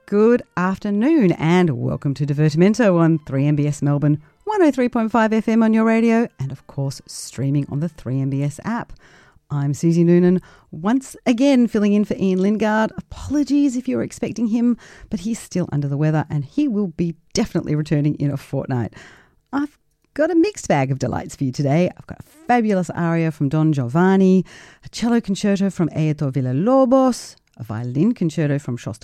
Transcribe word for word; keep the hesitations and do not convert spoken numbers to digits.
Good afternoon and welcome to Divertimento on three M B S Melbourne, one oh three point five F M on your radio and of course streaming on the three M B S app. I'm Susie Noonan, once again filling in for Ian Lingard. Apologies if you're expecting him, but he's still under the weather and he will be definitely returning in a fortnight. I've got a mixed bag of delights for you today. I've got a fabulous aria from Don Giovanni, a cello concerto from Eto Villa-Lobos, a violin concerto from Shostakovich,